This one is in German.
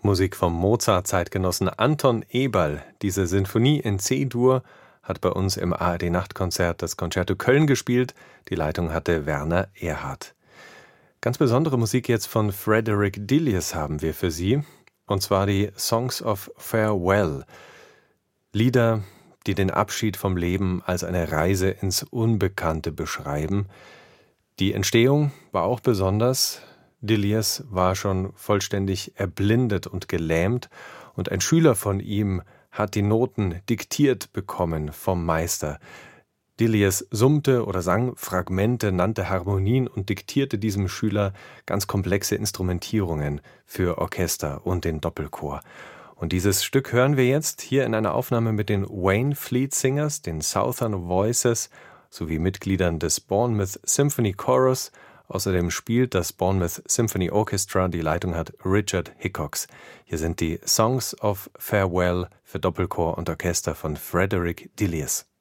Musik vom Mozart-Zeitgenossen Anton Eberl. Diese Sinfonie in C-Dur hat bei uns im ARD-Nachtkonzert das Concerto Köln gespielt. Die Leitung hatte Werner Erhardt. Ganz besondere Musik jetzt von Frederick Delius haben wir für Sie. Und zwar die Songs of Farewell. Lieder, die den Abschied vom Leben als eine Reise ins Unbekannte beschreiben. Die Entstehung war auch besonders. Delius war schon vollständig erblindet und gelähmt und ein Schüler von ihm hat die Noten diktiert bekommen vom Meister. Delius summte oder sang Fragmente, nannte Harmonien und diktierte diesem Schüler ganz komplexe Instrumentierungen für Orchester und den Doppelchor. Und dieses Stück hören wir jetzt hier in einer Aufnahme mit den Waynfleet Singers, den Southern Voices sowie Mitgliedern des Bournemouth Symphony Chorus. Außerdem spielt das Bournemouth Symphony Orchestra, die Leitung hat Richard Hickox. Hier sind die Songs of Farewell für Doppelchor und Orchester von Frederick Delius.